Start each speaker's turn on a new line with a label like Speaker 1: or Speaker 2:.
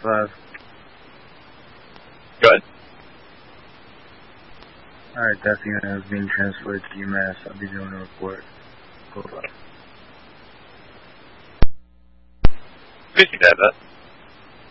Speaker 1: 5.
Speaker 2: Go ahead.
Speaker 1: Alright, that unit is being transferred to UMass. I'll be doing a report. Go 5.
Speaker 2: Appreciate that.